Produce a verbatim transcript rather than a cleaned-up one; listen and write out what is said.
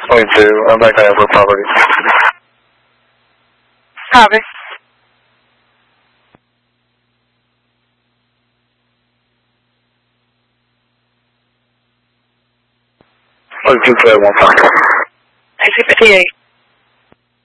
Point two, I'm back on for property. Copy. Point two, clear one five. Exit fifty-eight.